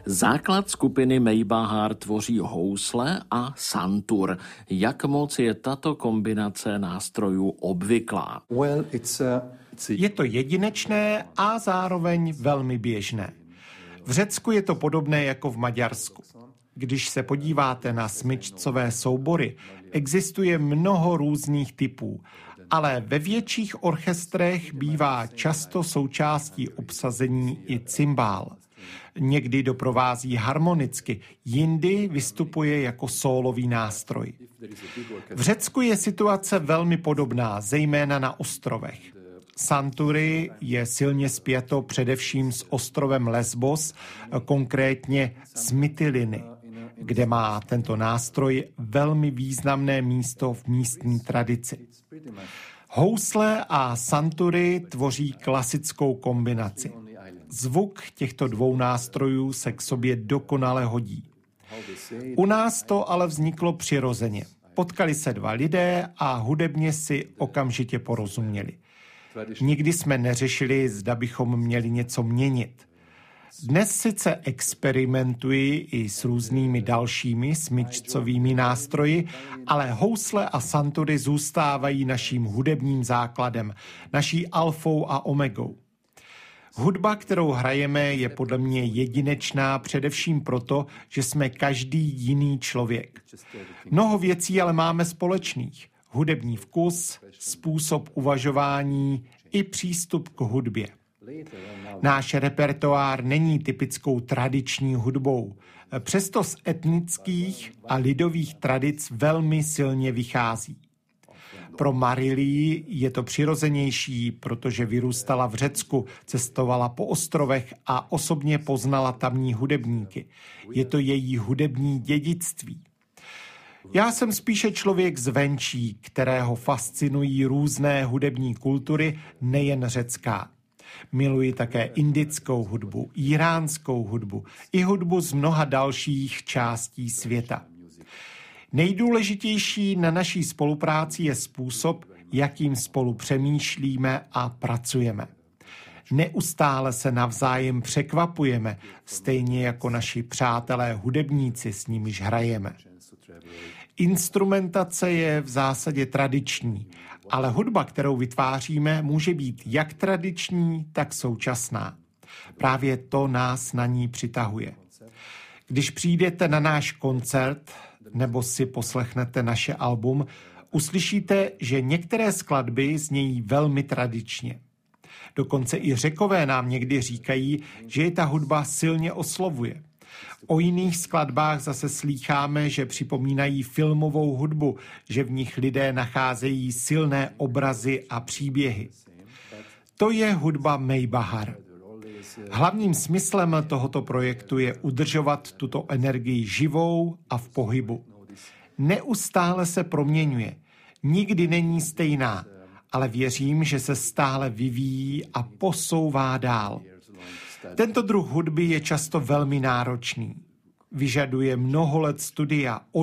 Základ skupiny Maybachar tvoří housle a santur. Jak moc je tato kombinace nástrojů obvyklá? Je to jedinečné a zároveň velmi běžné. V Řecku je to podobné jako v Maďarsku. Když se podíváte na smyčcové soubory, existuje mnoho různých typů, ale ve větších orchestrech bývá často součástí obsazení i cymbál. Někdy doprovází harmonicky, jindy vystupuje jako sólový nástroj. V Řecku je situace velmi podobná, zejména na ostrovech. Santury je silně spjato především s ostrovem Lesbos, konkrétně s Mytiliny, kde má tento nástroj velmi významné místo v místní tradici. Housle a santury tvoří klasickou kombinaci. Zvuk těchto dvou nástrojů se k sobě dokonale hodí. U nás to ale vzniklo přirozeně. Potkali se dva lidé a hudebně si okamžitě porozuměli. Nikdy jsme neřešili, zda bychom měli něco měnit. Dnes sice experimentuji i s různými dalšími smyčcovými nástroji, ale housle a santury zůstávají naším hudebním základem, naší alfou a omegou. Hudba, kterou hrajeme, je podle mě jedinečná především proto, že jsme každý jiný člověk. Mnoho věcí ale máme společných. Hudební vkus, způsob uvažování i přístup k hudbě. Náš repertoár není typickou tradiční hudbou, přesto z etnických a lidových tradic velmi silně vychází. Pro Marilí je to přirozenější, protože vyrůstala v Řecku, cestovala po ostrovech a osobně poznala tamní hudebníky. Je to její hudební dědictví. Já jsem spíše člověk zvenčí, kterého fascinují různé hudební kultury, nejen řecká. Miluji také indickou hudbu, íránskou hudbu i hudbu z mnoha dalších částí světa. Nejdůležitější na naší spolupráci je způsob, jakým spolu přemýšlíme a pracujeme. Neustále se navzájem překvapujeme, stejně jako naši přátelé hudebníci, s nimiž hrajeme. Instrumentace je v zásadě tradiční, ale hudba, kterou vytváříme, může být jak tradiční, tak současná. Právě to nás na ní přitahuje. Když přijdete na náš koncert nebo si poslechnete naše album, uslyšíte, že některé skladby znějí velmi tradičně. Dokonce i Řekové nám někdy říkají, že je ta hudba silně oslovuje. O jiných skladbách zase slýcháme, že připomínají filmovou hudbu, že v nich lidé nacházejí silné obrazy a příběhy. To je hudba Maybachar. Hlavním smyslem tohoto projektu je udržovat tuto energii živou a v pohybu. Neustále se proměňuje, nikdy není stejná, ale věřím, že se stále vyvíjí a posouvá dál. Tento druh hudby je často velmi náročný. Vyžaduje mnoho let studia,